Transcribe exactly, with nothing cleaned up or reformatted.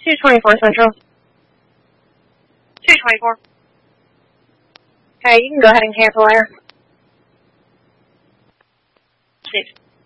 two twenty-four Central. two twenty-four. Okay, you can go ahead and cancel there. Sweet.